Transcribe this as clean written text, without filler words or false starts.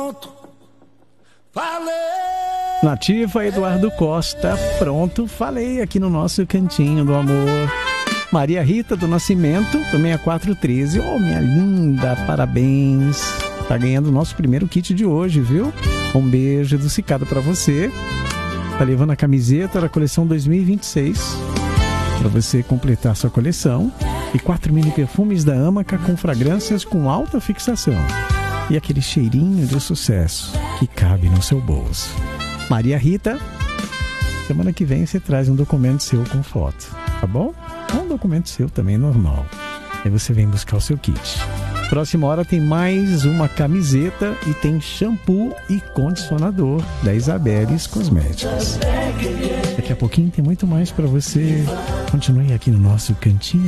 pronto, falei. Nativa, Eduardo Costa, pronto, falei aqui no nosso Cantinho do Amor. Maria Rita do Nascimento, do 6413. Oh, minha linda, parabéns. Tá ganhando o nosso primeiro kit de hoje, viu? Um beijo do Cicado pra você. Tá levando a camiseta da coleção 2026 para você completar sua coleção. E 4 mini perfumes da Amaca com fragrâncias com alta fixação. E aquele cheirinho de sucesso que cabe no seu bolso. Maria Rita, semana que vem você traz um documento seu com foto, tá bom? Um documento seu também normal. Aí você vem buscar o seu kit. Próxima hora tem mais uma camiseta e tem shampoo e condicionador da Isabeles Cosméticos. Daqui a pouquinho tem muito mais para você. Continue aqui no nosso Cantinho